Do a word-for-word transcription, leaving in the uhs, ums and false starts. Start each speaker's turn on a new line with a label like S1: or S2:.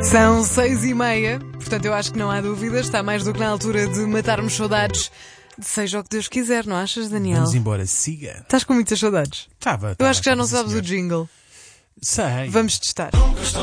S1: São seis e meia, portanto eu acho que não há dúvidas, está mais do que na altura de matarmos saudades, de seja o que Deus quiser, não achas, Daniel?
S2: Vamos embora, siga.
S1: Estás com muitas saudades?
S2: Tava,
S1: Eu
S2: tava,
S1: acho que já
S2: tava,
S1: não
S2: sim,
S1: sabes
S2: senhor.
S1: o jingle.
S2: Sei.
S1: Vamos testar.